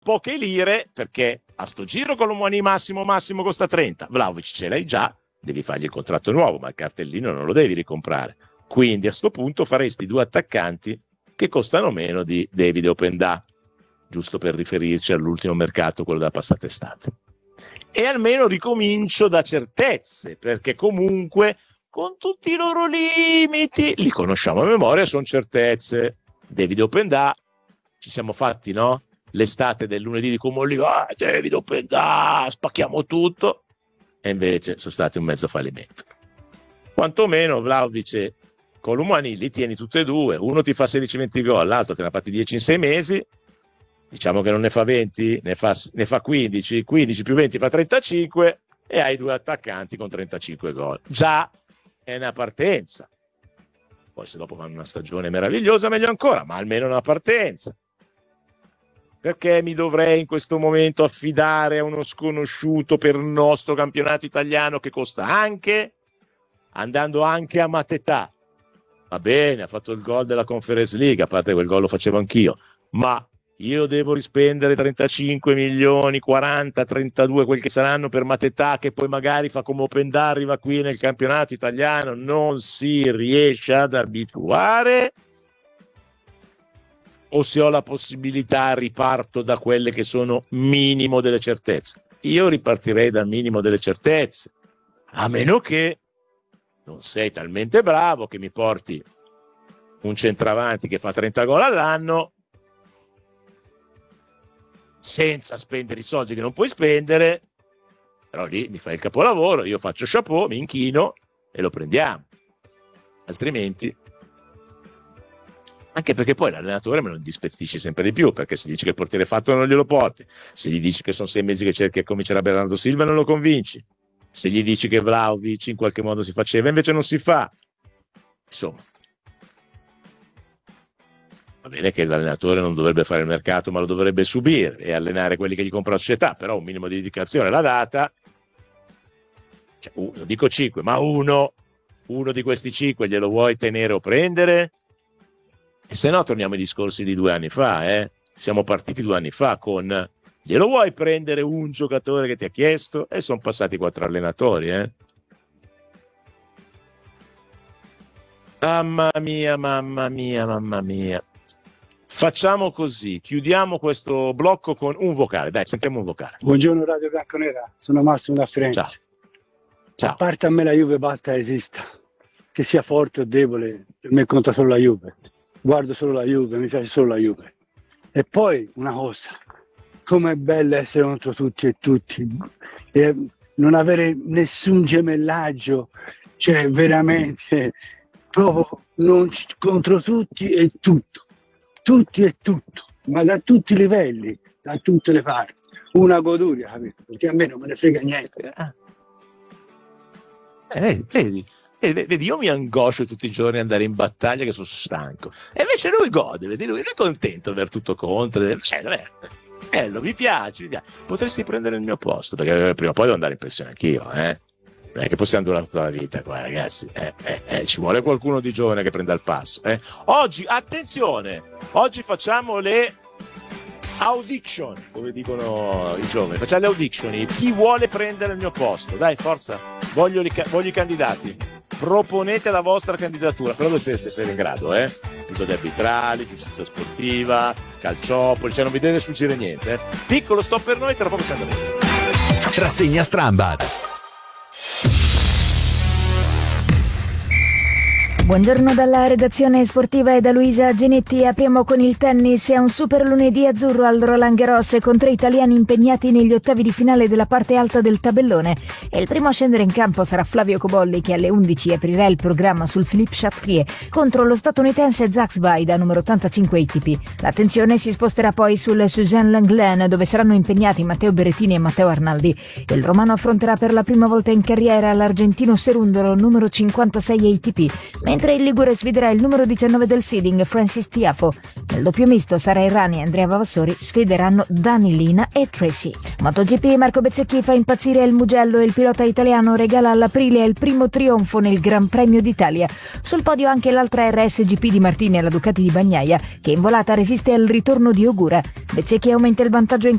poche lire, perché a sto giro Colomwani massimo costa 30, Vlahovic ce l'hai già, devi fargli il contratto nuovo, ma il cartellino non lo devi ricomprare. Quindi a sto punto faresti 2 attaccanti che costano meno di David Openda, giusto per riferirci all'ultimo mercato, quello della passata estate. E almeno ricomincio da certezze, perché comunque con tutti i loro limiti li conosciamo a memoria, sono certezze. David Openda, ci siamo fatti, no? L'estate del lunedì di Como lì, David Openda, spacchiamo tutto, e invece sono stati un mezzo fallimento. Quantomeno Vlahovic e Colomwani li tieni tutti e due, uno ti fa 16-20 gol, l'altro te ne ha fatti 10 in 6 mesi, diciamo che non ne fa 20, ne fa 15 più 20 fa 35, e hai 2 attaccanti con 35 gol. Già è una partenza. Poi se dopo fanno una stagione meravigliosa meglio ancora, ma almeno una partenza. Perché mi dovrei in questo momento affidare a uno sconosciuto per il nostro campionato italiano che costa anche, andando anche a Mateta? Va bene, ha fatto il gol della Conference League, a parte quel gol lo facevo anch'io, ma io devo rispendere 35 milioni, 40, 32, quel che saranno per Mateta, che poi magari fa come Openda, arriva qui nel campionato italiano, non si riesce ad abituare, o se ho la possibilità riparto da quelle che sono minimo delle certezze? Io ripartirei dal minimo delle certezze, a meno che non sei talmente bravo che mi porti un centravanti che fa 30 gol all'anno senza spendere i soldi che non puoi spendere, però lì mi fai il capolavoro, io faccio chapeau, mi inchino e lo prendiamo. Altrimenti, anche perché poi l'allenatore me lo indispettisce sempre di più, perché se dici che il portiere fatto non glielo porti, se gli dici che sono 6 mesi che cerchi e comincerà Bernardo Silva non lo convinci, se gli dici che Vlahovic in qualche modo si faceva invece non si fa. Insomma, va bene che l'allenatore non dovrebbe fare il mercato, ma lo dovrebbe subire e allenare quelli che gli compra la società, però un minimo di dedicazione l'ha data. Cioè, uno, dico 5, ma uno di questi 5 glielo vuoi tenere o prendere? E se no torniamo ai discorsi di 2 anni fa, siamo partiti 2 anni fa con glielo vuoi prendere un giocatore che ti ha chiesto? E sono passati 4 allenatori, Mamma mia. Facciamo così, chiudiamo questo blocco con un vocale. Dai, sentiamo un vocale. Buongiorno Radio Bianconera, sono Massimo da Firenze. Ciao. A parte a me la Juve basta esista, che sia forte o debole, per me conta solo la Juve. Guardo solo la Juve, mi piace solo la Juve. E poi una cosa, com'è bello essere contro tutti e tutti, e non avere nessun gemellaggio, cioè veramente proprio contro tutti e tutto. Tutti e tutto, ma da tutti i livelli, da tutte le parti. Una goduria, capito? Perché a me non me ne frega niente. Vedi, io mi angoscio tutti i giorni ad andare in battaglia che sono stanco. E invece lui gode, vedi, lui è contento di aver tutto contro. Bello, mi piace. Potresti prendere il mio posto, perché prima o poi devo andare in pensione anch'io, Perché possiamo durare tutta la vita qua, ragazzi. Ci vuole qualcuno di giovane che prenda il passo. Oggi, attenzione, oggi facciamo le audition, come dicono i giovani. Facciamo le audition. Chi vuole prendere il mio posto? Dai, forza, voglio i candidati. Proponete la vostra candidatura, però dovete essere in grado, Episodi arbitrali, giustizia sportiva, calciopoli, cioè non vi deve sfuggire niente. Piccolo stop per noi, tra poco siamo lì. Rassegna Strambad. Buongiorno dalla redazione sportiva e da Luisa Genetti. Apriamo con il tennis. È un super lunedì azzurro al Roland Garros con 3 italiani impegnati negli ottavi di finale della parte alta del tabellone. E il primo a scendere in campo sarà Flavio Cobolli, che alle 11 aprirà il programma sul Philippe Chatrier contro lo statunitense Zach Sbaida, numero 85 ATP. L'attenzione si sposterà poi sul Suzanne Lenglen, dove saranno impegnati Matteo Berrettini e Matteo Arnaldi. Il romano affronterà per la prima volta in carriera l'argentino Serundolo, numero 56 ATP, mentre mentre il ligure sfiderà il numero 19 del seeding Francis Tiafoe. Nel doppio misto Sara Errani e Andrea Vavassori sfideranno Dani Lina e Tracy. MotoGP, Marco Bezzecchi fa impazzire il Mugello e il pilota italiano regala all'Aprilia il primo trionfo nel Gran Premio d'Italia. Sul podio anche l'altra RSGP di Martini e la Ducati di Bagnaia, che in volata resiste al ritorno di Ogura. Bezzecchi aumenta il vantaggio in